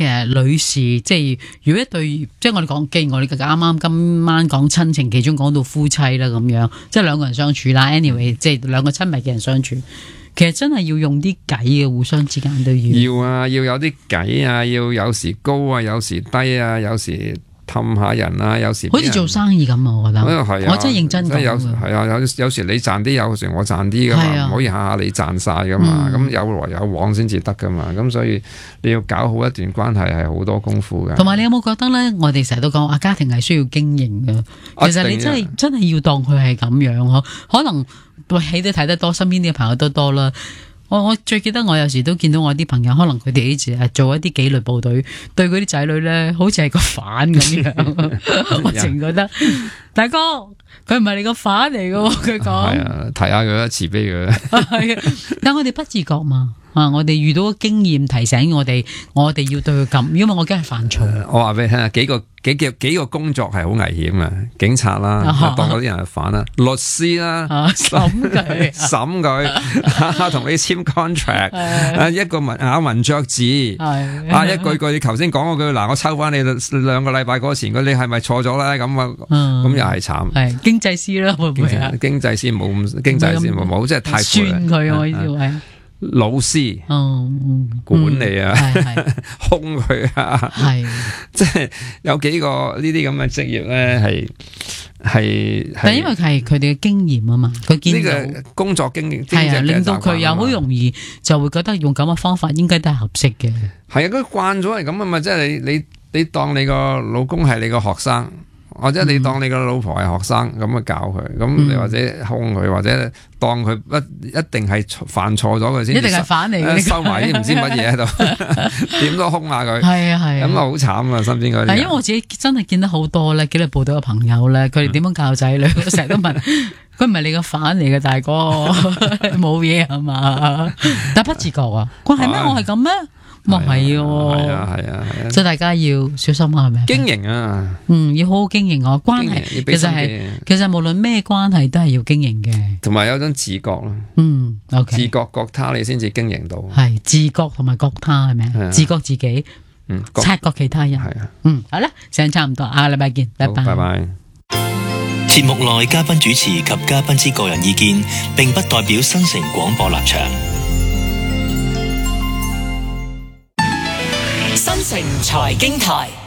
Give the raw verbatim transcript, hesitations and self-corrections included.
其實女士即係如果一對即係我哋講，既然我哋啱啱今晚講親情，其中講到夫妻啦咁樣，即係兩個人相處啦 ，anyway 即係兩個親密嘅人相處，其實真係要用啲計嘅，互相之間都要。 要啊，要有啲計啊，要有時高啊，有時低啊，有時氹下人啊，有時好似做生意咁啊，我覺得。 係啊， 我真係認真講。 有係啊，有有時你賺啲，有時我賺啲噶嘛，唔可以下下你賺晒噶嘛。咁、嗯、有來有往先至得噶嘛。咁所以你要搞好一段關係係好多功夫嘅。 同埋你有冇覺得咧？我哋成日都講啊，家庭係需要經營嘅。其實你真係真係要當佢係咁樣嗬。可能喂，你都睇得多，身邊啲朋友都多啦。我我最記得我有時都見到我啲朋友，可能佢哋以前係做一啲紀律部隊，對嗰啲仔女咧，好似係個反咁樣。我淨覺得大哥，佢唔係你個反嚟嘅，佢講。係啊，提下佢，慈悲佢。 係啊，但我哋不自覺嘛。啊！我哋遇到個經驗提醒我哋，我哋要對佢咁，因為我驚係犯錯。 我話俾你聽啊，幾個幾幾幾個工作係好危險嘅，警察啦，啊、當嗰啲人係反啦，律師啦， 審佢， 審佢，同你簽 contract， 啊一個文咬文嚼字，啊一句句你頭先講嗰句，嗱我抽翻你兩個禮拜嗰錢，你係咪錯咗咧？咁啊，咁又係慘。 係經濟師啦，會唔會啊？ 經濟師冇咁，經濟師冇冇，即係太算佢我意思係。 老師， 哦， 管理啊，兇佢啊， 係， 即係有幾個呢啲咁嘅職業咧，係係， 但係因為係佢哋嘅經驗啊嘛，佢見到呢個工作經驗， 係啊，令到佢又好容易就會覺得用咁嘅方法應該都係合適嘅。 係啊，佢慣咗係咁啊嘛，即係你你你當你個老公係你個學生。或者你當你個老婆係學生咁啊教佢，咁你、嗯、或者兇佢，或者當佢一一定係犯錯咗佢先， 一定係反嚟嘅， 收埋啲唔知乜嘢喺度，點都兇下佢。 係啊係啊， 咁啊好慘啊！身邊嗰啲。係因為我自己真係見得好多咧，紀律部隊嘅朋友咧，佢哋點樣教仔女，我成日都問，佢唔係你個反嚟嘅大哥，冇嘢係嘛？但不自覺啊，佢係咩？我係咁咩？咪係喎， 係啊係啊係啊， 所以大家要小心啊，係咪？ 經營啊， 嗯，要好好經營啊，關係其實係其實無論咩關係都係要經營嘅， 同埋有種自覺咯。 嗯 ，OK，自覺覺他你先至經營到， 係自覺同埋覺他係咪？自覺自己，嗯，察覺其他人，係啊，嗯，好啦，時間差唔多，下個禮拜見，拜拜， 拜拜。 節目內嘉賓主持及嘉賓之個人意見，並不代表新城廣播立場。 新城財經台。